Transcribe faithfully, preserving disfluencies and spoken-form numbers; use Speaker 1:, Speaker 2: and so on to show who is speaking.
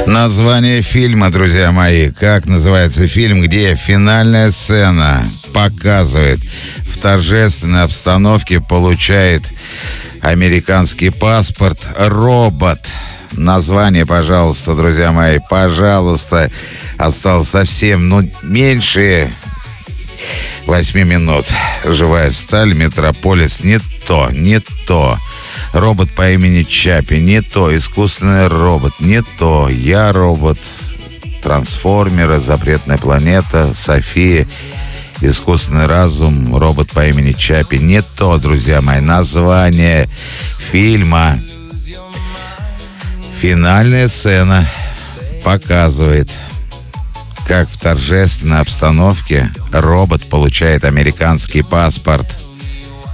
Speaker 1: Название фильма, друзья мои. Как называется фильм, где финальная сцена показывает в торжественной обстановке получает американский паспорт робот. Название, пожалуйста, друзья мои, пожалуйста. Осталось совсем, ну, меньше восьми минут. Живая сталь, Метрополис. Не то, не то. Робот по имени Чаппи. Не то. Искусственный робот. Не то. Я робот. Трансформеры. Запретная планета. София. Искусственный разум. Робот по имени Чаппи. Не то, друзья мои. Название фильма. Финальная сцена показывает, как в торжественной обстановке робот получает американский паспорт.